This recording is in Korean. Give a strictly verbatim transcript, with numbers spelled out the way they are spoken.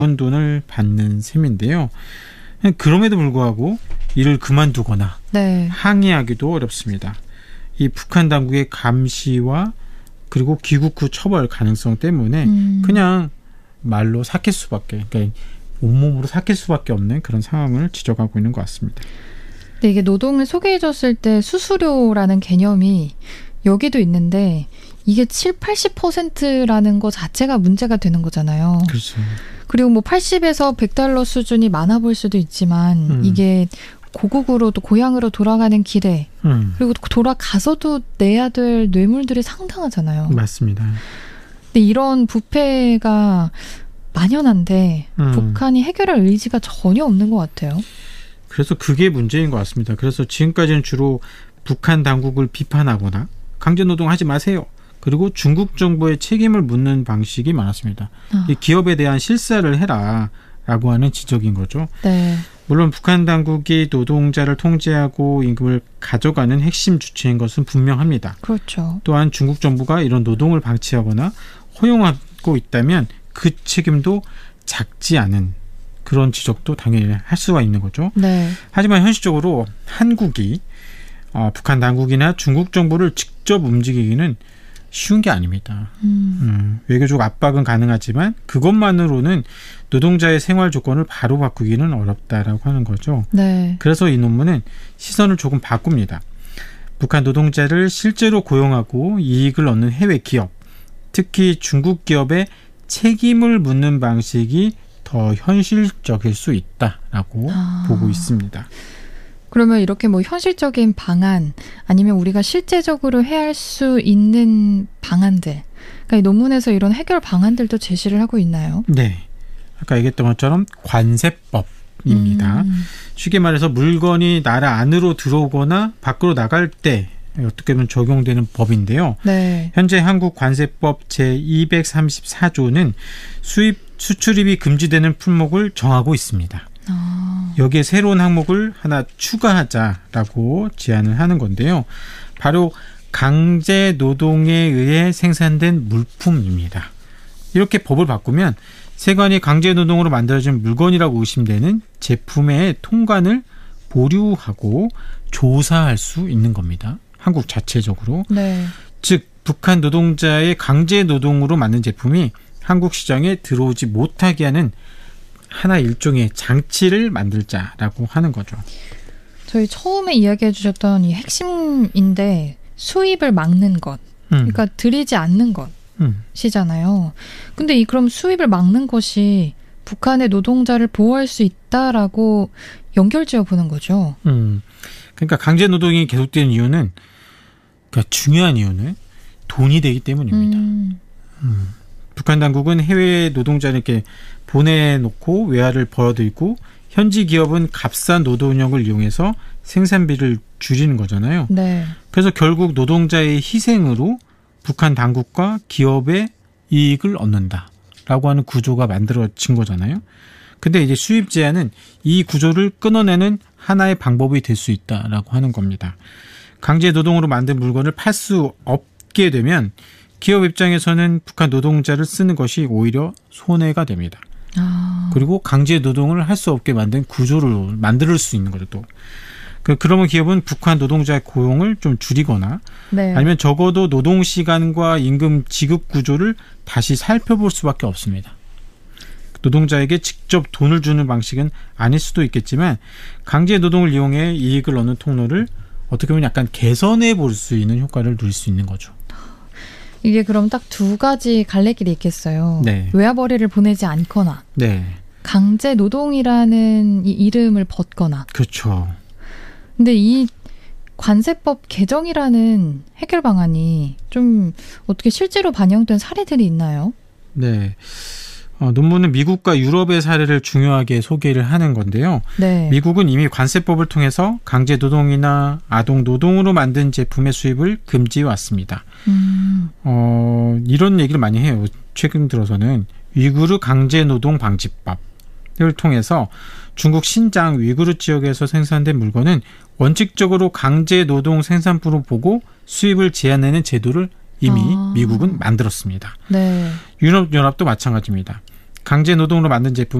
돈을 받는 셈인데요. 그럼에도 불구하고 이를 그만두거나 네. 항의하기도 어렵습니다. 이 북한 당국의 감시와 그리고 귀국 후 처벌 가능성 때문에 음. 그냥 말로 삭힐 수밖에, 그러니까 온몸으로 삭힐 수밖에 없는 그런 상황을 지적하고 있는 것 같습니다. 근데 이게 노동을 소개해줬을 때 수수료라는 개념이 여기도 있는데 이게 칠, 팔십 퍼센트라는 거 자체가 문제가 되는 거잖아요. 그렇죠. 그리고 뭐 팔십에서 백 달러 수준이 많아 보일 수도 있지만 음. 이게 고국으로 또 고향으로 돌아가는 길에 음. 그리고 돌아가서도 내야 될 뇌물들이 상당하잖아요. 맞습니다. 근데 이런 부패가 만연한데 음. 북한이 해결할 의지가 전혀 없는 것 같아요. 그래서 그게 문제인 것 같습니다. 그래서 지금까지는 주로 북한 당국을 비판하거나 강제노동하지 마세요. 그리고 중국 정부의 책임을 묻는 방식이 많았습니다. 아. 이 기업에 대한 실사를 해라라고 하는 지적인 거죠. 네. 물론 북한 당국이 노동자를 통제하고 임금을 가져가는 핵심 주체인 것은 분명합니다. 그렇죠. 또한 중국 정부가 이런 노동을 방치하거나 허용하고 있다면 그 책임도 작지 않은 그런 지적도 당연히 할 수가 있는 거죠. 네. 하지만 현실적으로 한국이 어, 북한 당국이나 중국 정부를 직접 움직이기는 쉬운 게 아닙니다. 음. 음, 외교적 압박은 가능하지만 그것만으로는 노동자의 생활 조건을 바로 바꾸기는 어렵다라고 하는 거죠. 네. 그래서 이 논문은 시선을 조금 바꿉니다. 북한 노동자를 실제로 고용하고 이익을 얻는 해외 기업, 특히 중국 기업의 책임을 묻는 방식이 더 현실적일 수 있다라고 아. 보고 있습니다. 그러면 이렇게 뭐 현실적인 방안 아니면 우리가 실제적으로 해야 할 수 있는 방안들, 그러니까 이 논문에서 이런 해결 방안들도 제시를 하고 있나요? 네. 아까 얘기했던 것처럼 관세법입니다. 음. 쉽게 말해서 물건이 나라 안으로 들어오거나 밖으로 나갈 때 어떻게 보면 적용되는 법인데요. 네. 현재 한국 관세법 제이백삼십사 조는 수입, 수출입이 금지되는 품목을 정하고 있습니다. 아. 여기에 새로운 항목을 하나 추가하자라고 제안을 하는 건데요. 바로 강제 노동에 의해 생산된 물품입니다. 이렇게 법을 바꾸면 세관이 강제 노동으로 만들어진 물건이라고 의심되는 제품의 통관을 보류하고 조사할 수 있는 겁니다. 한국 자체적으로. 네. 즉 북한 노동자의 강제 노동으로 만든 제품이 한국 시장에 들어오지 못하게 하는 하나 일종의 장치를 만들자라고 하는 거죠. 저희 처음에 이야기해 주셨던 이 핵심인데 수입을 막는 것, 음. 그러니까 들이지 않는 것이잖아요. 음. 근데 이 그럼 수입을 막는 것이 북한의 노동자를 보호할 수 있다라고 연결지어 보는 거죠. 음. 그러니까 강제 노동이 계속되는 이유는, 그러니까 중요한 이유는 돈이 되기 때문입니다. 음. 음. 북한 당국은 해외 노동자를 이렇게 보내놓고 외화를 벌어들이고 현지 기업은 값싼 노동력을 이용해서 생산비를 줄이는 거잖아요. 네. 그래서 결국 노동자의 희생으로 북한 당국과 기업의 이익을 얻는다라고 하는 구조가 만들어진 거잖아요. 근데 이제 수입 제한은 이 구조를 끊어내는 하나의 방법이 될 수 있다라고 하는 겁니다. 강제 노동으로 만든 물건을 팔 수 없게 되면 기업 입장에서는 북한 노동자를 쓰는 것이 오히려 손해가 됩니다. 아. 그리고 강제 노동을 할 수 없게 만든 구조를 만들 수 있는 거죠. 또. 그러면 기업은 북한 노동자의 고용을 좀 줄이거나 네. 아니면 적어도 노동 시간과 임금 지급 구조를 다시 살펴볼 수밖에 없습니다. 노동자에게 직접 돈을 주는 방식은 아닐 수도 있겠지만 강제 노동을 이용해 이익을 얻는 통로를 어떻게 보면 약간 개선해 볼 수 있는 효과를 누릴 수 있는 거죠. 이게 그럼 딱 두 가지 갈래길이 있겠어요. 네. 외화벌이를 보내지 않거나 네. 강제 노동이라는 이 이름을 벗거나. 그렇죠. 근데 이 관세법 개정이라는 해결 방안이 좀 어떻게 실제로 반영된 사례들이 있나요? 네. 어, 논문은 미국과 유럽의 사례를 중요하게 소개를 하는 건데요. 네. 미국은 이미 관세법을 통해서 강제 노동이나 아동 노동으로 만든 제품의 수입을 금지해 왔습니다. 음. 어, 이런 얘기를 많이 해요. 최근 들어서는 위구르 강제 노동 방지법을 통해서 중국 신장 위구르 지역에서 생산된 물건은 원칙적으로 강제 노동 생산품으로 보고 수입을 제한하는 제도를 이미 아. 미국은 만들었습니다. 네. 유럽연합도 마찬가지입니다. 강제 노동으로 만든 제품